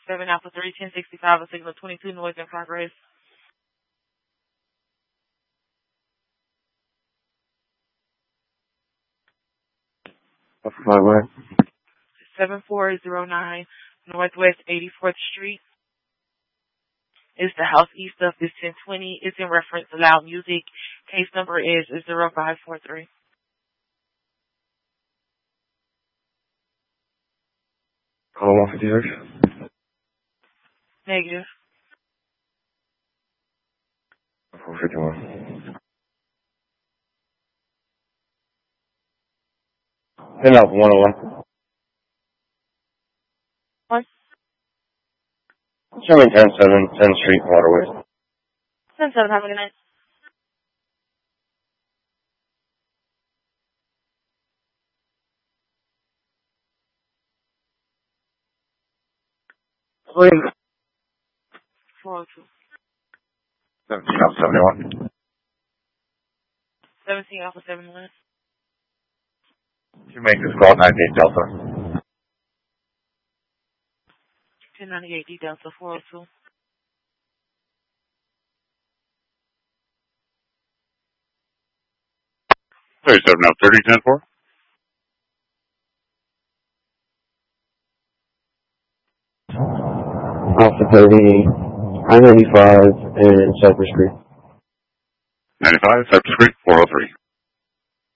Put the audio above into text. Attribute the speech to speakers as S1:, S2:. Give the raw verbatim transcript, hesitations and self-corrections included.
S1: seven Alpha three, ten sixty-five, a signal twenty-two, noise in progress.
S2: Highway.
S1: seven four zero nine, Northwest eighty-fourth Street. It's the house east of this ten twenty. It's in reference to loud music. Case number is zero five four three.
S2: Call one fifty-six.
S1: Negative.
S2: four fifty-one. ten Alpha one oh one.
S1: What?
S2: Show me ten seven, tenth Street, Waterways.
S1: ten seven, have a good night.
S2: Please.
S1: four oh two.
S2: seventeen Alpha seventy-one.
S1: seventeen Alpha seventy-one.
S2: You make this call ninety-eight Delta.
S1: ten ninety-eight D Delta four oh two.
S3: thirty-seven Alpha thirty, ten four.
S2: Alpha thirty, I ninety-five, and Cypress Creek.
S3: ninety-five, Cypress Creek, four oh three.